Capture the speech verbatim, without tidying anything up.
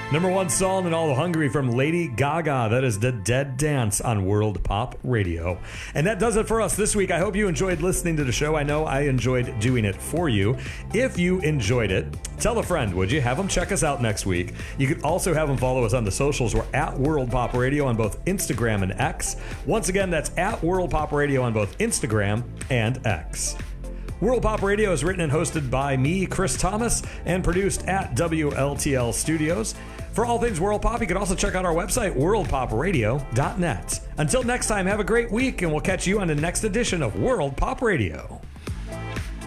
Number one song in all of Hungary from Lady Gaga. That is The Dead Dance on World Pop Radio. And that does it for us this week. I hope you enjoyed listening to the show. I know I enjoyed doing it for you. If you enjoyed it, tell a friend, would you? Have them check us out next week. You could also have them follow us on the socials. We're at World Pop Radio on both Instagram and X. Once again, that's at World Pop Radio on both Instagram and X. World Pop Radio is written and hosted by me, Chris Thomas, and produced at W L T L Studios. For all things World Pop, you can also check out our website, world pop radio dot net. Until next time, have a great week, and we'll catch you on the next edition of World Pop Radio.